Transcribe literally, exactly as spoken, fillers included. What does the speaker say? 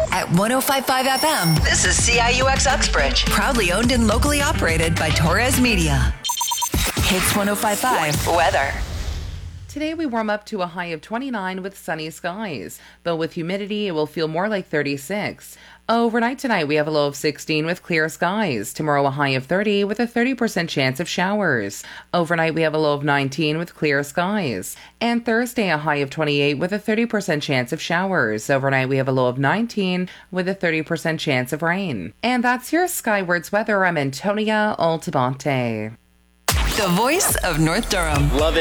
at one oh five point five F M. This is C I U X Uxbridge. Proudly owned and locally operated by Torres Media. Hits one oh five point five. Weather. Today we warm up to a high of twenty-nine with sunny skies, though with humidity it will feel more like thirty-six. Overnight tonight we have a low of sixteen with clear skies. Tomorrow a high of thirty with a thirty percent chance of showers. Overnight we have a low of nineteen with clear skies. And Thursday a high of twenty-eight with a thirty percent chance of showers. Overnight we have a low of nineteen with a thirty percent chance of rain. And that's your Skywards weather. I'm Antonia Altamonte. The voice of North Durham. Love it.